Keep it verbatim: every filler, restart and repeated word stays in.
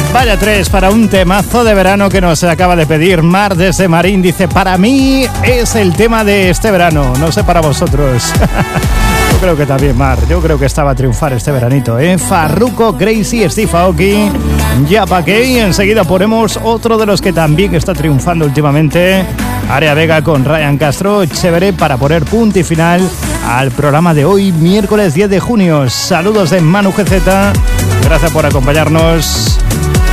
Vaya tres para un temazo de verano que nos acaba de pedir Mar desde Marín. Dice, para mí es el tema de este verano, no sé para vosotros. Yo creo que también, Mar, yo creo que estaba a triunfar este veranito, ¿eh? Farruko, Crazy, Steve Aoki, ya pa' qué. Y enseguida ponemos otro de los que también está triunfando últimamente, Área Vega con Ryan Castro, chévere, para poner punto y final al programa de hoy, miércoles diez de junio. Saludos de Manu G Z, gracias por acompañarnos.